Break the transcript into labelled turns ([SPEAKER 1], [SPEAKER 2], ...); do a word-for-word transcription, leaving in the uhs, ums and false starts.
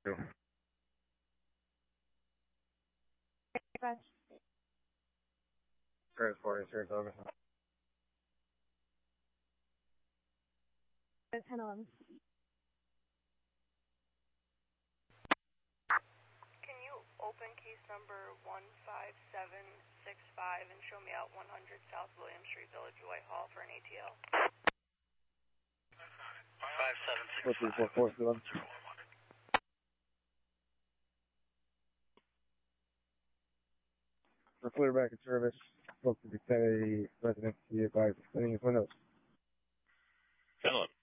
[SPEAKER 1] Transport insurance over.
[SPEAKER 2] ten eleven.
[SPEAKER 3] Can you open case number one five seven six five and show me out one hundred South William Street, Village, Whitehall for an A T L?
[SPEAKER 4] five seven six
[SPEAKER 1] Four three four four eleven. For clear back in service, spoke to the Kennedy resident to be advised of cleaning his windows.
[SPEAKER 4] ten eleven.